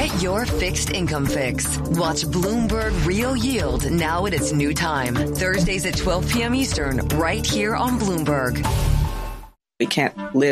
Get your fixed income fix. Watch Bloomberg Real Yield now at its new time. Thursdays at 12 p.m. Eastern, right here on Bloomberg. We can't live